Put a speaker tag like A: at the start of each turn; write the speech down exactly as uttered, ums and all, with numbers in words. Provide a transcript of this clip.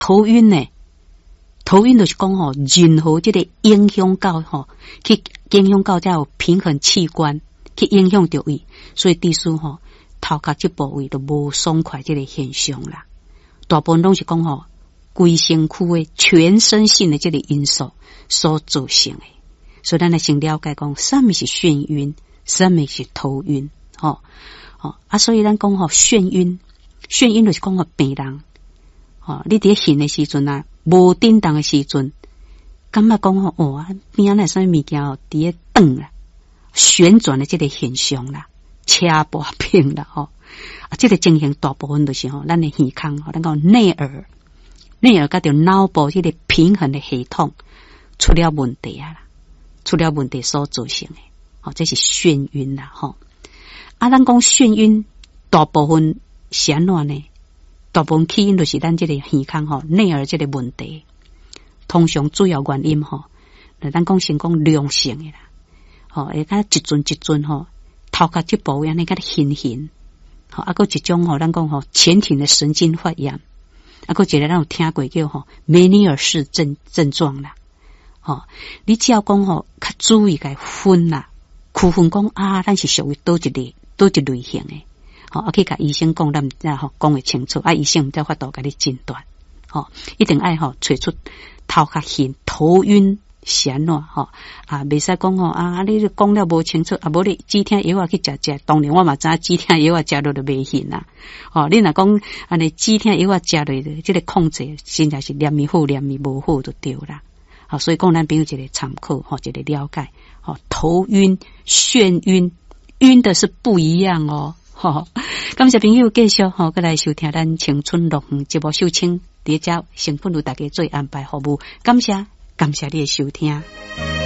A: 头晕呢，头晕就是讲吼，任何这个影响到吼，去影响到才有平衡器官，去影响到伊，所以地书吼头壳这部位都无爽快这个现象啦。大部分拢是讲吼，规身躯的全身性的这个因素所造成的。所以咱来先了解讲，什么是眩晕，什么是头晕，吼、哦，啊，所以咱讲吼，眩晕，眩晕就是讲吼病人，哦，你伫眩的时阵啊，无振动的时阵，感觉讲吼，哦，边仔啥物件哦，伫咧转啦，旋转的这个现象啦，车波病啦，吼、哦，啊，这个情形大部分都是吼，咱的耳孔，吼，咱讲内耳，内耳甲着脑部这个平衡的系统出了问题啊啦。出了问题所造成的，哦，这是眩晕啦，吼、哦。啊，咱讲眩晕，大部分是安怎呢？大部分起因就是咱这个耳孔吼内耳这个问题。通常主要原因吼，那咱讲先讲良性的啦，吼、哦，会甲一阵一阵吼，头壳这部位安尼甲晕晕，吼、哦，啊，个一种吼，咱讲吼前庭的神经发炎，啊，个一个咱有听过叫吼梅尼尔氏症症状啦。哦，你只要讲吼，较注意个分啦，区分讲啊，咱是属于倒一类、倒一类型的，哦，啊，去甲医生讲，咱才吼讲会清楚，啊，医生才法度甲你诊断，哦，一定爱吼找出头壳晕、头晕是安怎吼，啊，袂使讲吼啊，你讲了无清楚，啊，无你止痛药啊去食食，当然我嘛知影止痛药啊食落就袂晕啦，哦，你若讲安尼止痛药啊食落，即个控制现在是念咪好，念咪无好就对啦。好，所以讲咱朋友一个参考，吼，一个了解，吼，头晕、眩晕，晕的是不一样哦，吼。感谢朋友继续吼，过来收听咱青春乐园节目，秀清伫遮成分为大家做安排服务，感谢感谢你的收听。